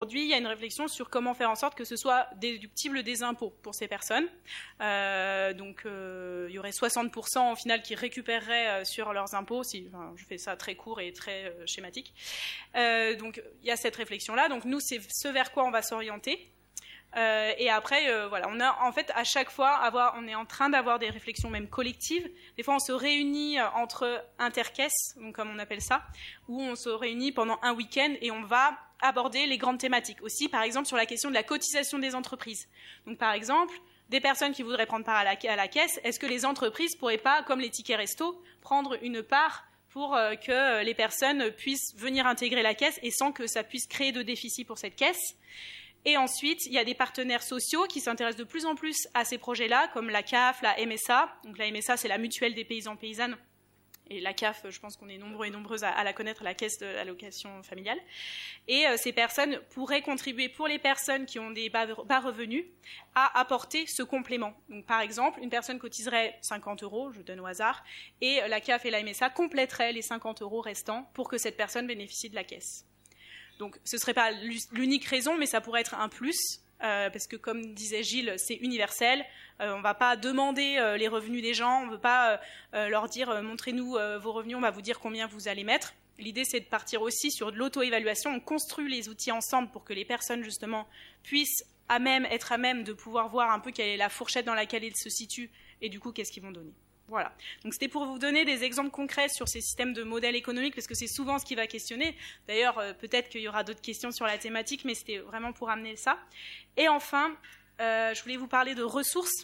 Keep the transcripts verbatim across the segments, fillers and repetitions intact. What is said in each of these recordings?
aujourd'hui, il y a une réflexion sur comment faire en sorte que ce soit déductible des impôts pour ces personnes. Euh, donc, euh, il y aurait soixante pour cent au final qui récupéreraient euh, sur leurs impôts, si, enfin, je fais ça très court et très euh, schématique. Euh, donc, il y a cette réflexion-là. Donc, nous, c'est ce vers quoi on va s'orienter. Euh, et après, euh, voilà, on a en fait à chaque fois, avoir, on est en train d'avoir des réflexions même collectives. Des fois, on se réunit entre intercaisses, donc comme on appelle ça, où on se réunit pendant un week-end et on va aborder les grandes thématiques. Aussi, par exemple, sur la question de la cotisation des entreprises. Donc, par exemple, des personnes qui voudraient prendre part à la, à la caisse, est-ce que les entreprises pourraient pas, comme les tickets resto, prendre une part pour euh, que les personnes puissent venir intégrer la caisse et sans que ça puisse créer de déficit pour cette caisse? Et ensuite, il y a des partenaires sociaux qui s'intéressent de plus en plus à ces projets-là, comme la C A F, la M S A. Donc la M S A, c'est la mutuelle des paysans paysannes. Et la C A F, je pense qu'on est nombreux et nombreuses à, à la connaître, la caisse de l'allocation familiale. Et euh, ces personnes pourraient contribuer, pour les personnes qui ont des bas, bas revenus, à apporter ce complément. Donc par exemple, une personne cotiserait cinquante euros, je donne au hasard, et la C A F et la M S A compléteraient les cinquante euros restants pour que cette personne bénéficie de la caisse. Donc, ce ne serait pas l'unique raison, mais ça pourrait être un plus, euh, parce que, comme disait Gilles, c'est universel. Euh, on ne va pas demander euh, les revenus des gens, on ne veut pas euh, leur dire euh, « montrez-nous euh, vos revenus, on va vous dire combien vous allez mettre ». L'idée, c'est de partir aussi sur de l'auto-évaluation. On construit les outils ensemble pour que les personnes, justement, puissent à même, être à même de pouvoir voir un peu quelle est la fourchette dans laquelle ils se situent et, du coup, qu'est-ce qu'ils vont donner. Voilà. Donc c'était pour vous donner des exemples concrets sur ces systèmes de modèles économiques, parce que c'est souvent ce qui va questionner. D'ailleurs, euh, peut-être qu'il y aura d'autres questions sur la thématique, mais c'était vraiment pour amener ça. Et enfin, euh, je voulais vous parler de ressources,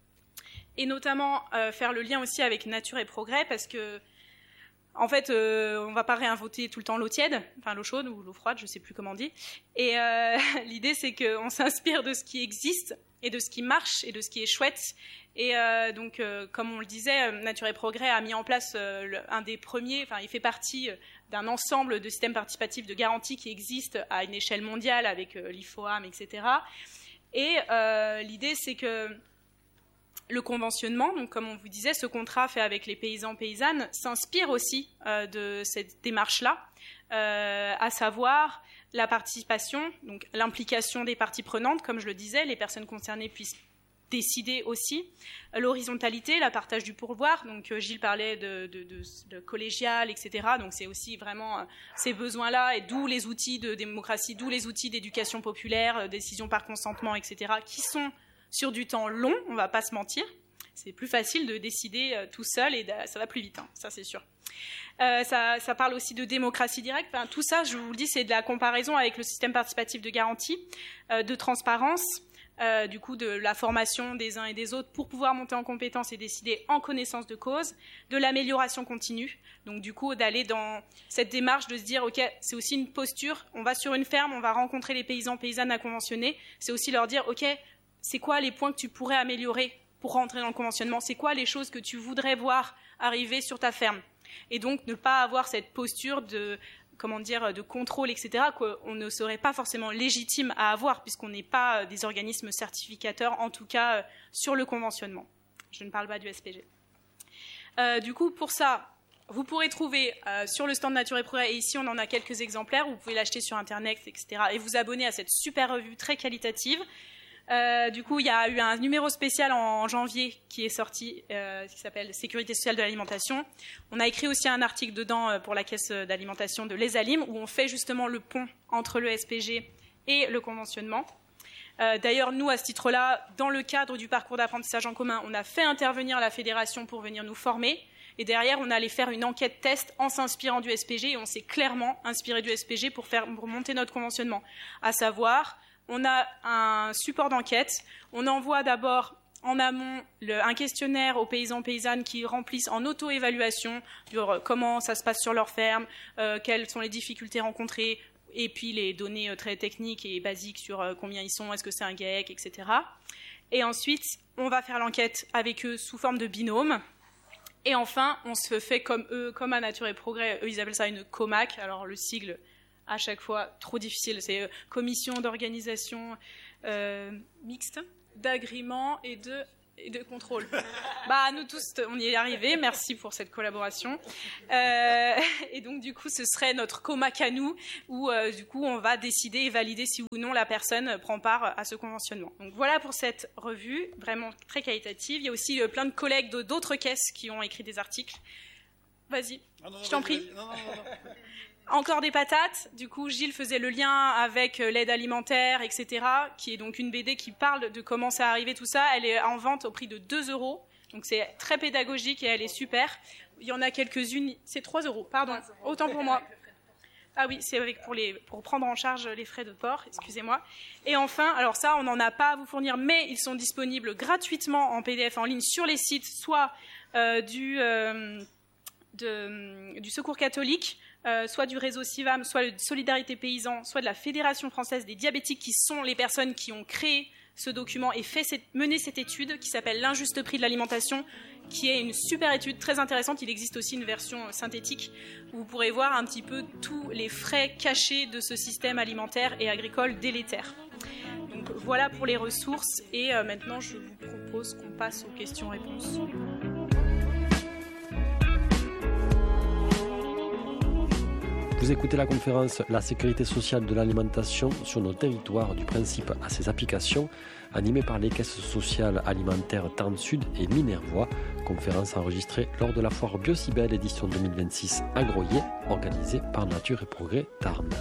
et notamment euh, faire le lien aussi avec nature et progrès, parce que, en fait, euh, on ne va pas réinventer tout le temps l'eau tiède, enfin l'eau chaude ou l'eau froide, je ne sais plus comment on dit. Et euh, l'idée, c'est qu'on s'inspire de ce qui existe, et de ce qui marche, et de ce qui est chouette. Et euh, donc, euh, comme on le disait, Nature et Progrès a mis en place euh, le, un des premiers, enfin, il fait partie d'un ensemble de systèmes participatifs de garantie qui existent à une échelle mondiale avec euh, l'I F O A M, et cetera. Et euh, l'idée, c'est que le conventionnement, donc comme on vous disait, ce contrat fait avec les paysans paysannes, s'inspire aussi euh, de cette démarche-là, euh, à savoir la participation, donc l'implication des parties prenantes, comme je le disais, les personnes concernées puissent décider aussi, l'horizontalité, la partage du pourboire, donc Gilles parlait de, de, de, de collégial, et cetera, donc c'est aussi vraiment ces besoins-là, et d'où les outils de démocratie, d'où les outils d'éducation populaire, décision par consentement, et cetera, qui sont sur du temps long, on ne va pas se mentir, c'est plus facile de décider tout seul, et ça va plus vite, hein, ça c'est sûr. Euh, ça, ça parle aussi de démocratie directe, enfin, tout ça, je vous le dis, c'est de la comparaison avec le système participatif de garantie, euh, de transparence, Euh, du coup de la formation des uns et des autres pour pouvoir monter en compétences et décider en connaissance de cause, de l'amélioration continue, donc du coup d'aller dans cette démarche de se dire ok, c'est aussi une posture, on va sur une ferme, on va rencontrer les paysans, paysannes à conventionner, c'est aussi leur dire ok, c'est quoi les points que tu pourrais améliorer pour rentrer dans le conventionnement, c'est quoi les choses que tu voudrais voir arriver sur ta ferme, et donc ne pas avoir cette posture de comment dire, de contrôle, et cetera, qu'on ne serait pas forcément légitime à avoir, puisqu'on n'est pas des organismes certificateurs, en tout cas sur le conventionnement. Je ne parle pas du S P G. Euh, du coup, pour ça, vous pourrez trouver euh, sur le stand Nature et Progrès, et ici on en a quelques exemplaires, vous pouvez l'acheter sur Internet, et cetera, et vous abonner à cette super revue très qualitative. Euh, du coup, il y a eu un numéro spécial en janvier qui est sorti, euh, qui s'appelle Sécurité sociale de l'alimentation. On a écrit aussi un article dedans euh, pour la caisse d'alimentation de l'ESALIM, où on fait justement le pont entre le S P G et le conventionnement. Euh, d'ailleurs, nous, à ce titre-là, dans le cadre du parcours d'apprentissage en commun, on a fait intervenir la fédération pour venir nous former. Et derrière, on allait faire une enquête test en s'inspirant du S P G, et on s'est clairement inspiré du S P G pour, faire, pour monter notre conventionnement, à savoir... On a un support d'enquête. On envoie d'abord en amont le, un questionnaire aux paysans paysannes qui remplissent en auto-évaluation sur comment ça se passe sur leur ferme, euh, quelles sont les difficultés rencontrées, et puis les données euh, très techniques et basiques sur euh, combien ils sont, est-ce que c'est un GAEC, et cetera. Et ensuite, on va faire l'enquête avec eux sous forme de binôme. Et enfin, on se fait comme eux, comme à Nature et Progrès, eux ils appellent ça une COMAC, alors le sigle à chaque fois trop difficile, c'est euh, commission d'organisation euh, mixte, d'agrément et de Et de contrôle. Bah, nous tous, on y est arrivés. Merci pour cette collaboration. Euh, et donc, du coup, ce serait notre comac à nous, où, euh, du coup, on va décider et valider si ou non la personne prend part à ce conventionnement. Donc, voilà pour cette revue, vraiment très qualitative. Il y a aussi euh, plein de collègues de, d'autres caisses qui ont écrit des articles. Vas-y, ah non, non, je t'en prie. Non, non, non, non. Encore des patates. Du coup, Gilles faisait le lien avec l'aide alimentaire, et cetera, qui est donc une B D qui parle de comment ça arrivé tout ça. Elle est en vente au prix de deux euros. Donc, c'est très pédagogique et elle est super. Il y en a quelques-unes. C'est trois euros, pardon. Autant pour moi. Ah oui, c'est avec pour, les, pour prendre en charge les frais de port, excusez-moi. Et enfin, alors ça, on n'en a pas à vous fournir, mais ils sont disponibles gratuitement en P D F en ligne sur les sites, soit euh, du, euh, de, du Secours catholique, Euh, soit du réseau Civam, soit de Solidarité Paysan, soit de la Fédération française des diabétiques, qui sont les personnes qui ont créé ce document et fait cette, mené cette étude qui s'appelle l'injuste prix de l'alimentation, qui est une super étude très intéressante. Il existe aussi une version synthétique où vous pourrez voir un petit peu tous les frais cachés de ce système alimentaire et agricole délétère. Donc voilà pour les ressources, et euh, maintenant je vous propose qu'on passe aux questions-réponses. Vous écoutez la conférence « La sécurité sociale de l'alimentation sur nos territoires, du principe à ses applications » animée par les caisses sociales alimentaires Tarn Sud et Minervois, conférence enregistrée lors de la foire Biocibel édition deux mille vingt-six à Groyer, organisée par Nature et Progrès Tarn.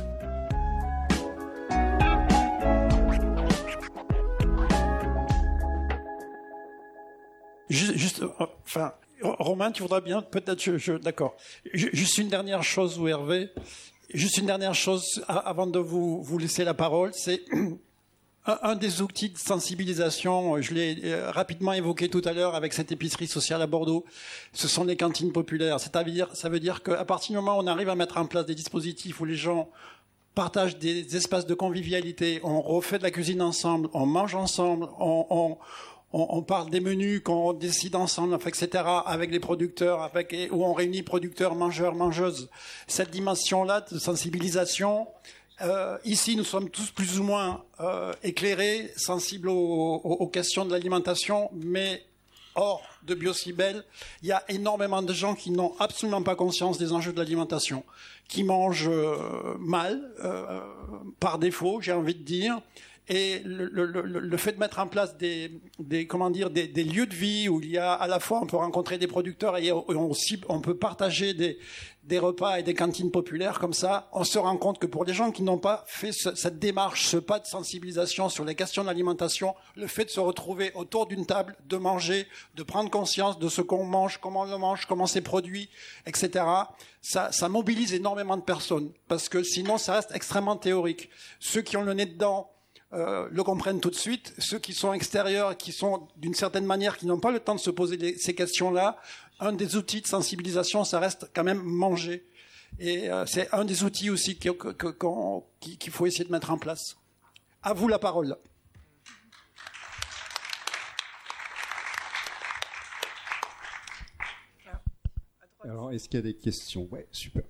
Juste, juste enfin... Romain, tu voudrais bien, peut-être, je, je, d'accord. Juste une dernière chose, ou Hervé, juste une dernière chose avant de vous, vous laisser la parole, c'est un, un des outils de sensibilisation, je l'ai rapidement évoqué tout à l'heure avec cette épicerie sociale à Bordeaux, ce sont les cantines populaires. C'est-à-dire, ça veut dire qu'à partir du moment où on arrive à mettre en place des dispositifs où les gens partagent des espaces de convivialité, on refait de la cuisine ensemble, on mange ensemble, on... on On, on parle des menus qu'on décide ensemble, et cetera, avec les producteurs, avec, où on réunit producteurs, mangeurs, mangeuses. Cette dimension-là de sensibilisation, euh, ici, nous sommes tous plus ou moins euh, éclairés, sensibles aux, aux, aux questions de l'alimentation, mais hors de Biocibel, il y a énormément de gens qui n'ont absolument pas conscience des enjeux de l'alimentation, qui mangent euh, mal, euh, par défaut, j'ai envie de dire. Et le, le, le, le fait de mettre en place des, des comment dire des, des lieux de vie où il y a à la fois on peut rencontrer des producteurs et on, aussi, on peut partager des, des repas et des cantines populaires comme ça, on se rend compte que pour les gens qui n'ont pas fait ce, cette démarche, ce pas de sensibilisation sur les questions de l'alimentation, le fait de se retrouver autour d'une table, de manger, de prendre conscience de ce qu'on mange, comment on le mange, comment c'est produit, et cetera, ça, ça mobilise énormément de personnes parce que sinon ça reste extrêmement théorique. Ceux qui ont le nez dedans Euh, le comprennent tout de suite. Ceux qui sont extérieurs, qui sont d'une certaine manière, qui n'ont pas le temps de se poser les, ces questions-là, un des outils de sensibilisation, ça reste quand même manger. Et euh, c'est un des outils aussi qu'il que, que, qu'on, qu'il faut essayer de mettre en place. À vous la parole. Alors, est-ce qu'il y a des questions? Ouais, super.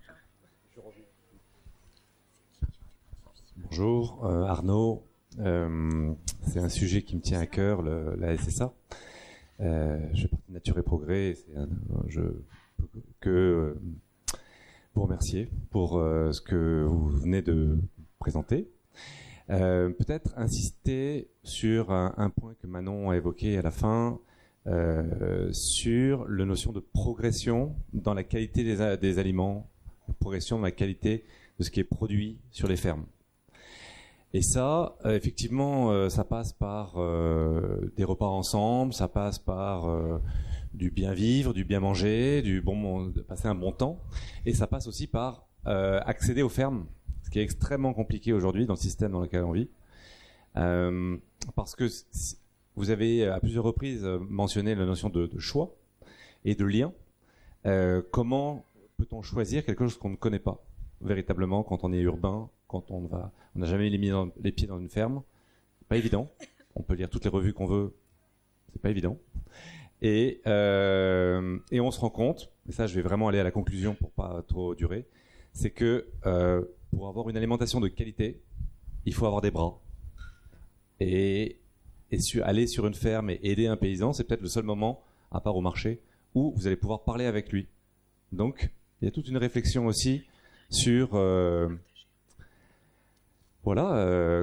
Bonjour, euh, Arnaud. Euh, c'est un sujet qui me tient à cœur, le, la S S A. Euh, je fais partie de Nature et Progrès. C'est un, je peux que euh, vous remercier pour euh, ce que vous venez de présenter. Euh, peut-être insister sur un, un point que Manon a évoqué à la fin, euh, sur la notion de progression dans la qualité des, des aliments, progression dans la qualité de ce qui est produit sur les fermes. Et ça, euh, effectivement, euh, ça passe par euh, des repas ensemble, ça passe par euh, du bien vivre, du bien manger, du bon, de passer un bon temps, et ça passe aussi par euh, accéder aux fermes, ce qui est extrêmement compliqué aujourd'hui dans le système dans lequel on vit, euh, parce que vous avez à plusieurs reprises mentionné la notion de, de choix et de lien. Euh, comment peut-on choisir quelque chose qu'on ne connaît pas véritablement quand on est urbain? Quand on va, on n'a jamais mis les pieds dans une ferme, c'est pas évident. On peut lire toutes les revues qu'on veut, c'est pas évident. Et euh, et on se rend compte, et ça je vais vraiment aller à la conclusion pour pas trop durer, c'est que euh, pour avoir une alimentation de qualité, il faut avoir des bras. Et et su, aller sur une ferme et aider un paysan, c'est peut-être le seul moment, à part au marché, où vous allez pouvoir parler avec lui. Donc, il y a toute une réflexion aussi sur... Euh, voilà... Euh,